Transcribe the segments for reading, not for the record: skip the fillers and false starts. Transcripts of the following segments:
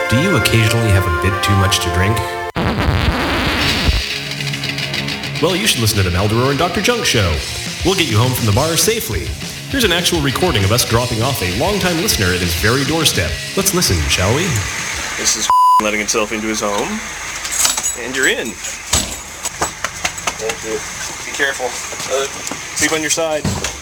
Do you occasionally have a bit too much to drink? Well, you should listen to the Maldoror and Dr. Junk Show. We'll get you home from the bar safely. Here's an actual recording of us dropping off a longtime listener at his very doorstep. Let's listen, shall we? This is letting itself into his home. And you're in. Thank you. Be careful. Sleep on your side.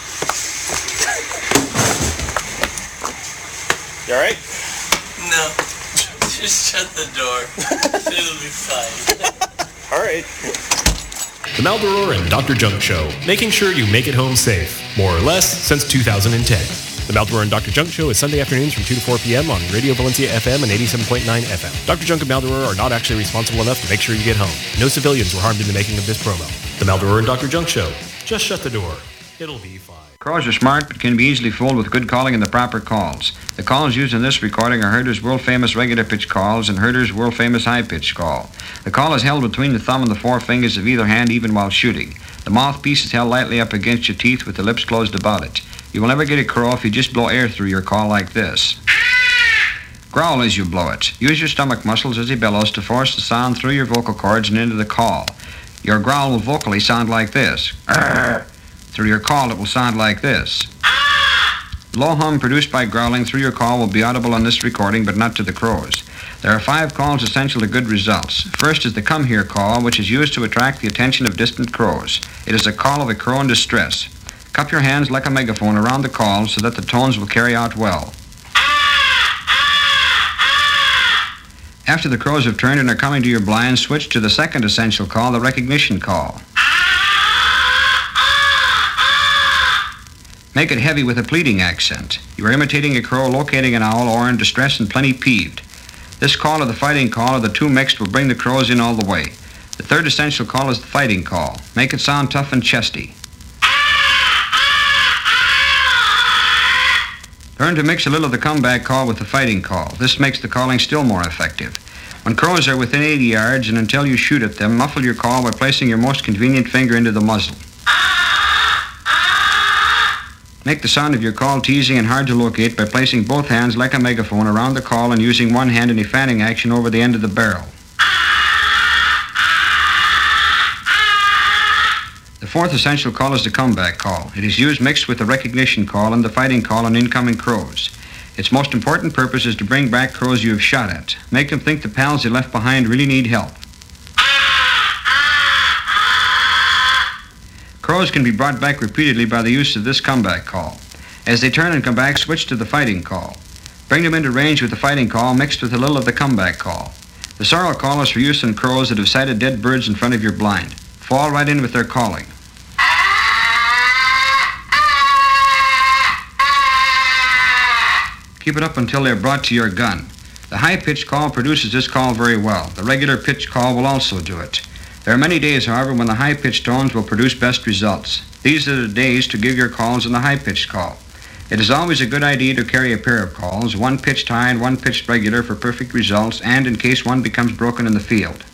You alright? No. Just shut the door. It'll be fine. Alright. The Maldoror and Dr. Junk Show, making sure you make it home safe, more or less, since 2010. The Maldoror and Dr. Junk Show is Sunday afternoons from 2 to 4 p.m. on Radio Valencia FM and 87.9 FM. Dr. Junk and Maldoror are not actually responsible enough to make sure you get home. No civilians were harmed in the making of this promo. The Maldoror and Dr. Junk Show. Just shut the door. It'll be fine. Crows are smart but can be easily fooled with good calling and the proper calls. The calls used in this recording are Herder's world-famous regular pitch calls and Herder's world-famous high-pitch call. The call is held between the thumb and the four fingers of either hand even while shooting. The mouthpiece is held lightly up against your teeth with the lips closed about it. You will never get a crow if you just blow air through your call like this. Growl as you blow it. Use your stomach muscles as he bellows to force the sound through your vocal cords and into the call. Your growl will vocally sound like this. Through your call, it will sound like this. The low hum produced by growling through your call will be audible on this recording, but not to the crows. There are 5 calls essential to good results. First is the come here call, which is used to attract the attention of distant crows. It is a call of a crow in distress. Cup your hands like a megaphone around the call so that the tones will carry out well. After the crows have turned and are coming to your blind, switch to the second essential call, the recognition call. Make it heavy with a pleading accent. You are imitating a crow locating an owl or in distress and plenty peeved. This call or the fighting call or the two mixed will bring the crows in all the way. The third essential call is the fighting call. Make it sound tough and chesty. Learn to mix a little of the comeback call with the fighting call. This makes the calling still more effective. When crows are within 80 yards and until you shoot at them, muffle your call by placing your most convenient finger into the muzzle. Make the sound of your call teasing and hard to locate by placing both hands like a megaphone around the call and using one hand in a fanning action over the end of the barrel. The fourth essential call is the comeback call. It is used mixed with the recognition call and the fighting call on incoming crows. Its most important purpose is to bring back crows you have shot at. Make them think the pals they left behind really need help. Crows can be brought back repeatedly by the use of this comeback call. As they turn and come back, switch to the fighting call. Bring them into range with the fighting call mixed with a little of the comeback call. The sorrel call is for use on crows that have sighted dead birds in front of your blind. Fall right in with their calling. Keep it up until they're brought to your gun. The high-pitched call produces this call very well. The regular pitch call will also do it. There are many days, however, when the high-pitched tones will produce best results. These are the days to give your calls in the high-pitched call. It is always a good idea to carry a pair of calls, one pitched high and one pitched regular for perfect results and in case one becomes broken in the field.